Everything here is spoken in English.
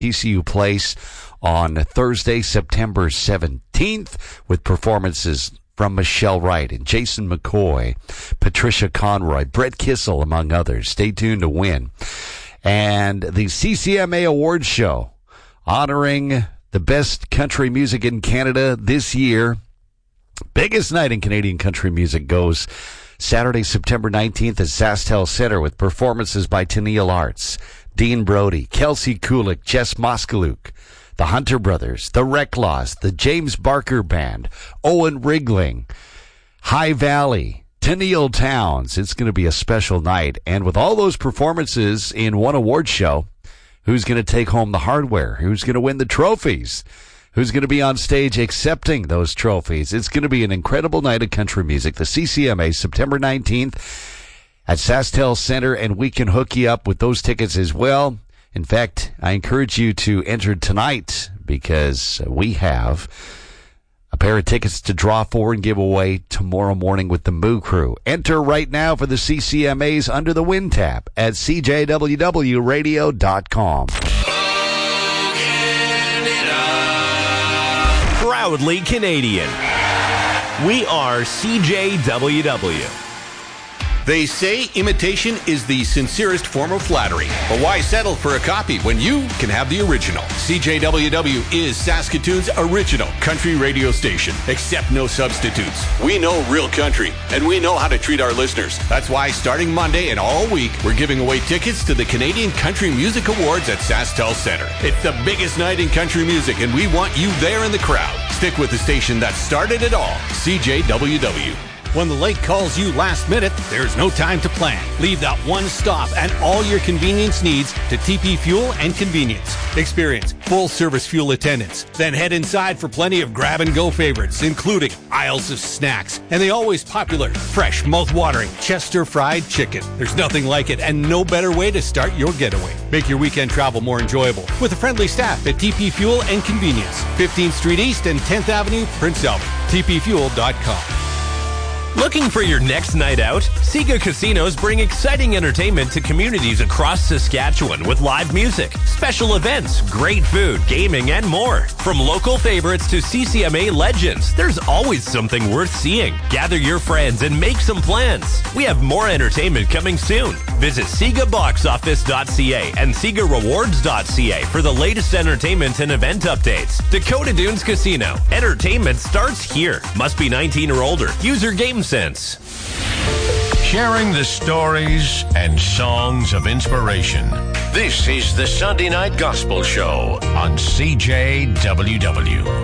TCU Place on Thursday, September 17th, with performances from Michelle Wright and Jason McCoy, Patricia Conroy, Brett Kissel, among others. Stay tuned to win. And the CCMA Awards Show, honoring the best country music in Canada this year. Biggest night in Canadian country music goes Saturday, September 19th at SaskTel Center with performances by Tennille Arts, Dean Brody, Kelsey Kulik, Jess Moskaluk, the Hunter Brothers, the Recklaws, the James Barker Band, Owen Rigling, High Valley, Tennille Towns. It's going to be a special night. And with all those performances in one award show, who's going to take home the hardware? Who's going to win the trophies? Who's going to be on stage accepting those trophies? It's going to be an incredible night of country music. The CCMA, September 19th at SaskTel Center, and we can hook you up with those tickets as well. In fact, I encourage you to enter tonight because we have a pair of tickets to draw for and give away tomorrow morning with the Moo Crew. Enter right now for the CCMA's Under the Wind tab at CJWWradio.com. Proudly Canadian. We are CJWW. They say imitation is the sincerest form of flattery. But why settle for a copy when you can have the original? CJWW is Saskatoon's original country radio station, except no substitutes. We know real country, and we know how to treat our listeners. That's why starting Monday and all week, we're giving away tickets to the Canadian Country Music Awards at SaskTel Center. It's the biggest night in country music, and we want you there in the crowd. Stick with the station that started it all, CJWW. When the lake calls you last minute, there's no time to plan. Leave that one stop and all your convenience needs to TP Fuel and Convenience. Experience full-service fuel attendants. Then head inside for plenty of grab-and-go favorites, including aisles of snacks and the always popular, fresh, mouth-watering Chester fried chicken. There's nothing like it and no better way to start your getaway. Make your weekend travel more enjoyable with a friendly staff at TP Fuel and Convenience. 15th Street East and 10th Avenue, Prince Albert. TPFuel.com. Looking for your next night out? Sega Casinos bring exciting entertainment to communities across Saskatchewan with live music, special events, great food, gaming, and more. From local favorites to CCMA legends, there's always something worth seeing. Gather your friends and make some plans. We have more entertainment coming soon. Visit SegaBoxOffice.ca and SegaRewards.ca for the latest entertainment and event updates. Dakota Dunes Casino. Entertainment starts here. Must be 19 or older. User game sense. Sharing the stories and songs of inspiration. This is the Sunday Night Gospel Show on CJWW.